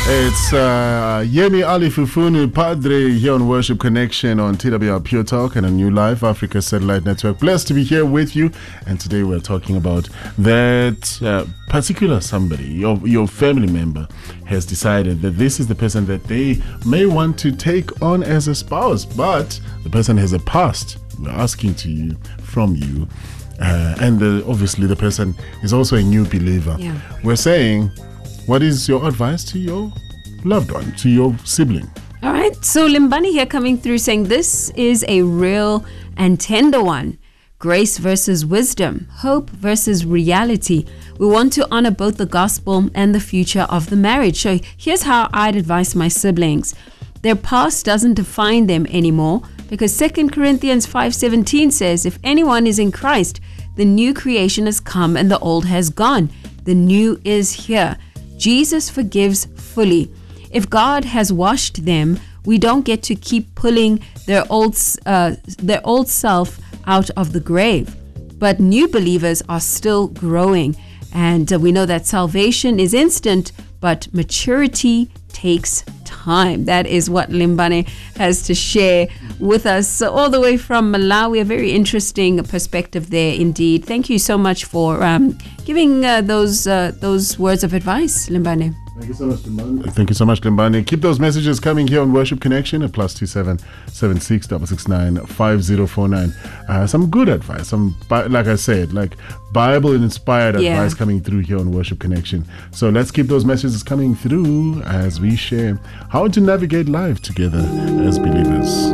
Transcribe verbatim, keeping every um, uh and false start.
It's uh, Yemi Ali Fufunu Padre here on Worship Connection on T W R Pure Talk and a New Life Africa Satellite Network. Blessed to be here with you. And today we're talking about that uh, particular somebody, your, your family member has decided that this is the person that they may want to take on as a spouse, but the person has a past. We're asking to you, from you. Uh, and the, obviously the person is also a new believer. Yeah. We're saying, what is your advice to your loved one, to your sibling? All right. So Limbani here coming through saying this is a real and tender one. Grace versus wisdom, hope versus reality. We want to honor both the gospel and the future of the marriage. So here's how I'd advise my siblings. Their past doesn't define them anymore, because Second Corinthians five seventeen says, if anyone is in Christ, the new creation has come and the old has gone. The new is here. Jesus forgives fully. If God has washed them, we don't get to keep pulling their old, uh, their old self out of the grave. But new believers are still growing. And uh, we know that salvation is instant, but maturity takes time. That is what Limbane has to share with us. So all the way from Malawi, a very interesting perspective there indeed. Thank you so much for um, giving uh, those uh, those words of advice, Limbane. Thank you so much, Limbane. Thank you so much, Limbane. Keep those messages coming here on Worship Connection at plus two seven seven six double six nine five zero four nine. Uh, some good advice, some like I said, like Bible inspired Yeah. advice coming through here on Worship Connection. So let's keep those messages coming through as we share how to navigate life together as believers.